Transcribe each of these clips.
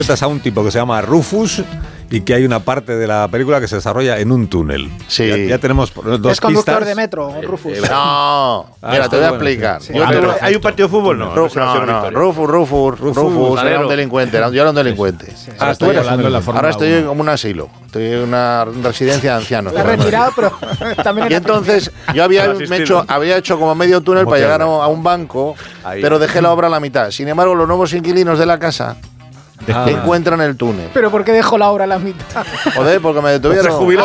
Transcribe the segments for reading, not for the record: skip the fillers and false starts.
A un tipo que se llama Rufus y que hay una parte de la película que se desarrolla en un túnel. Sí. Ya tenemos dos pistas. Es conductor de metro, Rufus. No, mira, te voy a explicar. Sí. ¿Hay un partido de fútbol? No. Rufus era un delincuente. Yo era un delincuente. Sí. Tú eres ahora estoy como un asilo. Estoy en una residencia de ancianos. Te has retirado, pero también. Y entonces yo había hecho como medio túnel para llegar a un banco, pero dejé la obra a la mitad. Sin embargo, los nuevos inquilinos de la casa encuentran el túnel. ¿Pero por qué dejó la obra a la mitad? Joder, porque me detuvieron. Se jubiló.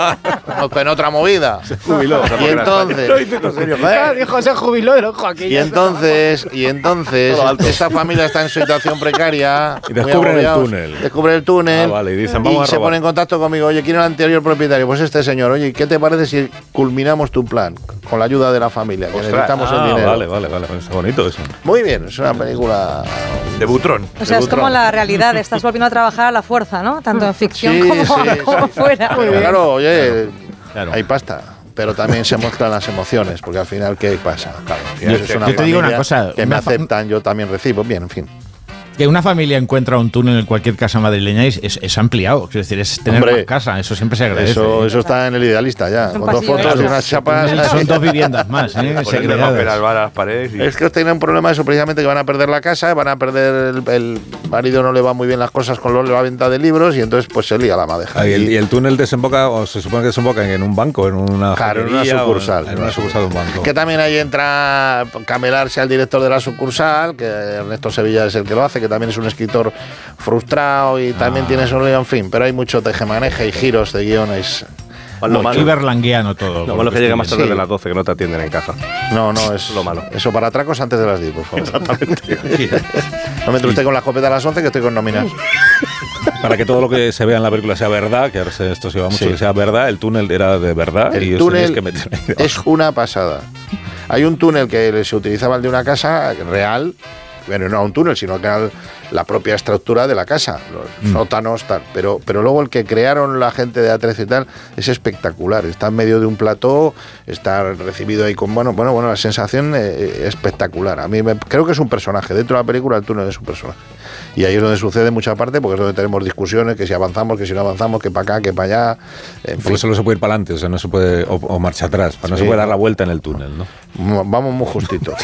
En otra movida. Se jubiló. Y entonces... Dijo, se jubiló del ojo aquí. Y entonces esta familia está en situación precaria. Y descubren el túnel. Descubren el túnel. Vale, y dicen, vamos a se robar. pone en contacto conmigo. Oye, ¿quién era el anterior propietario? Pues este señor. Oye, ¿qué te parece si culminamos tu plan? Con la ayuda de la familia, que necesitamos el dinero. Vale. Es bonito eso. Muy bien, es una película... De Butrón. O sea, es como la realidad. Estás volviendo a trabajar a la fuerza, ¿no? Tanto en ficción como fuera. Claro, oye, hay pasta. Pero también se muestran las emociones, porque al final, ¿qué pasa? Claro, yo te digo una cosa. Que me aceptan, yo también recibo. Bien, en fin. Que una familia encuentra un túnel en cualquier casa madrileña es ampliado. Es decir, es tener más casa. Eso siempre se agradece. Eso está en el idealista ya. Con dos fotos y unas chapas. Son dos viviendas más, segregadas. Es que tienen un problema eso, precisamente, que van a perder la casa, van a perder el marido, no le va muy bien las cosas con la venta de libros y entonces pues se lía la madeja. Y el túnel desemboca, o se supone que desemboca en un banco, en una sucursal. En una sucursal de un banco. Que también ahí entra Camelarse al director de la sucursal, que Ernesto Sevilla es el que lo hace, que también es un escritor frustrado y también tiene su lío, en fin, pero hay mucho tejemaneje y giros de guiones. Muy berlanguiano todo. Lo malo es que llega más tarde de las 12, que no te atienden en casa. No, es lo malo. Eso para atracos antes de las 10, por favor. Exactamente. No me entre usted con la escopeta a las 11, que estoy con nóminas. Para que todo lo que se vea en la película sea verdad, que ahora esto se lleva mucho, que sea verdad, el túnel era de verdad. El túnel es una pasada. Hay un túnel que se utilizaba el de una casa real. Bueno, no un túnel, sino que era la propia estructura de la casa, los sótanos, tal. Pero luego el que crearon la gente de A13 y tal es espectacular. Está en medio de un plató, está recibido ahí con bueno, la sensación espectacular. A mí creo que es un personaje. Dentro de la película el túnel es un personaje. Y ahí es donde sucede mucha parte, porque es donde tenemos discusiones, que si avanzamos, que si no avanzamos, que para acá, que para allá. Porque solo se puede ir para adelante, o sea, no se puede, o marcha atrás, no se puede dar la vuelta en el túnel, ¿no? Vamos muy justitos,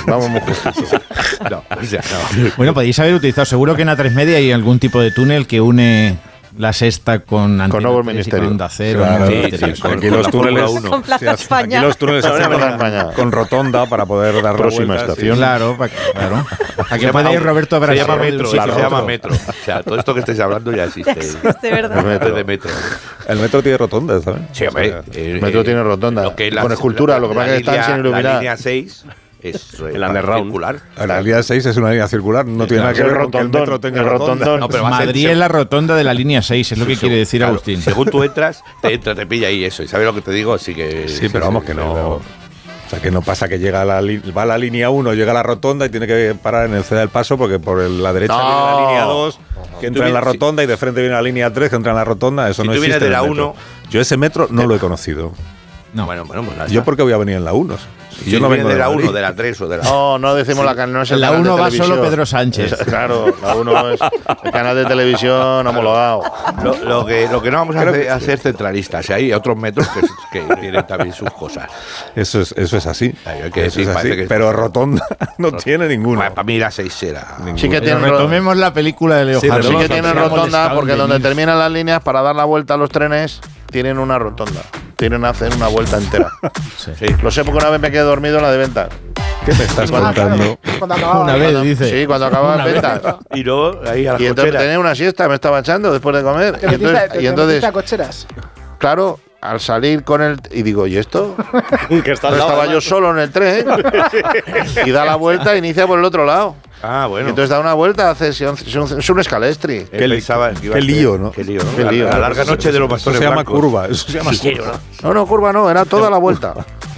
No. Bueno, podéis haber utilizado, seguro que en A3 Media hay algún tipo de túnel que une La Sexta con Antena Nuevo 3 Ministerio. Y con Onda Cero. Claro, Aquí los túneles con Plaza España. Aquí los túneles con rotonda para poder dar próxima la vuelta. estación. Claro. Aquí puede ir Roberto Brasero. Se llama metro. Se llama metro. O sea, todo esto que estáis hablando ya existe. De verdad. De metro. El metro tiene rotonda, ¿sabes? Sí, hombre. El metro tiene rotonda. Con escultura, lo que pasa es que están sin iluminar. La línea 6 es el underground circular. La línea 6 es una línea circular, no tiene nada que ver con que el metro tenga rotonda. No, pero Madrid es la rotonda de la línea 6, es lo que quiere decir claro, Agustín. Según tú entras, te pilla ahí eso. ¿Y sabes lo que te digo? Sí, pero vamos, que no. O sea, que no pasa que va a la línea 1, llega a la rotonda y tiene que parar en el Ceda del Paso porque por la derecha viene la línea 2, que entra en la rotonda, y de frente viene la línea 3, que entra en la rotonda. Eso no existe. Si tú vienes de la 1... Yo ese metro no lo he conocido. No. Bueno, pues ¿Yo por qué voy a venir en la 1? Si yo no vengo de la 1, de la 3 o de la... No decimos la canal, no es el la canal 1 de va televisión. solo Pedro Sánchez. Claro, la 1 es el canal de televisión homologado. Lo que no vamos a ser centralistas. Hay otros metros que tienen también sus cosas. Eso es así. Hay que decir, pero rotonda no tiene ninguna. Para mí la 6 era. Sí que tienen retomemos la película de Leo Harlem. Sí que tienen rotonda, porque donde terminan las líneas, para dar la vuelta a los trenes, tienen una rotonda. Tienen que hacer una vuelta entera. Sí. Lo sé porque una vez me quedé dormido en la de Ventas. ¿Qué me estás contando? Una vez, dice. Sí, cuando acababa Ventas. Y luego ahí a la Y entonces tenía una siesta, me estaba echando después de comer. Y entonces a cocheras. Claro, al salir con el... Y digo, ¿y esto? que estaba yo solo en el tren. Y da la vuelta e inicia por el otro lado. Ah, bueno. Y entonces da una vuelta, es un escalestri. Qué lío, ¿no? Qué lío, ¿no? Qué lío. La larga noche de los bastones blancos. Eso Eso se llama curva. No, curva no, era toda la vuelta.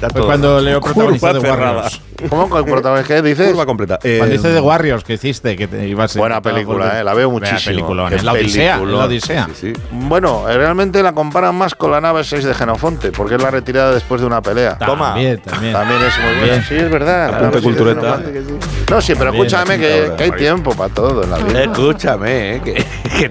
Fue cuando Leo protagonizó The Warriors. ¿Cómo con protagonista? ¿Qué dices? Curva completa. Cuando dice The Warriors, que hiciste, que te ibas Buena película, la veo muchísimo. En la Odisea. En la Odisea. Sí. Bueno, realmente la comparan más con la nave 6 de Genofonte, porque es la retirada después de una pelea. Toma. También. También es muy buena. Sí, es verdad. la Apunte nave 6 de cultureta. Genofonte, que sí. No, sí, pero También, escúchame la que hay tiempo para todo en la vida. Escúchame, que